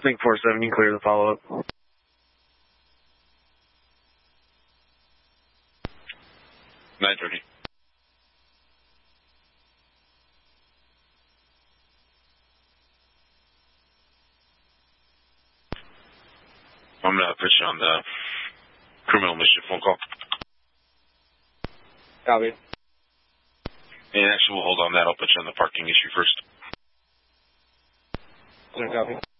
Link 47, you can clear the follow-up. Nine 30. I'm going to put you on the criminal mischief phone call. Copy. And actually, we'll hold on that. I'll put you on the parking issue first. Copy.